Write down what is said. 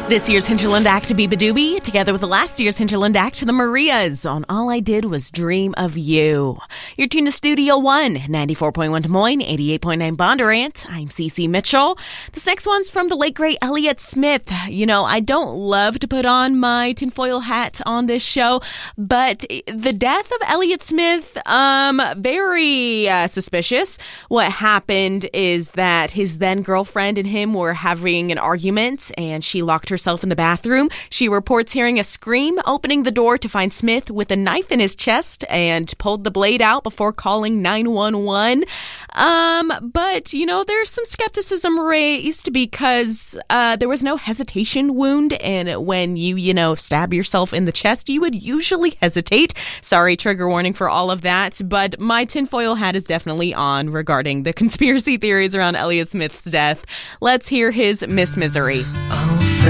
This year's Hinterland act to Biba Doobie, together with the last year's Hinterland act, the Marias, on All I Did Was Dream of You. You're tuned to Studio One, 94.1 Des Moines, 88.9 Bondurant. I'm Cece Mitchell. This next one's from the late great Elliott Smith. You know, I don't love to put on my tinfoil hat on this show, but the death of Elliott Smith, very suspicious. What happened is that his then girlfriend and him were having an argument, and she locked herself in the bathroom. She reports hearing a scream, opening the door to find Smith with a knife in his chest, and pulled the blade out before calling 911. But, you know, there's some skepticism raised because there was no hesitation wound, and when you stab yourself in the chest, you would usually hesitate. Sorry, trigger warning for all of that, but my tinfoil hat is definitely on regarding the conspiracy theories around Elliott Smith's death. Let's hear his Miss Misery.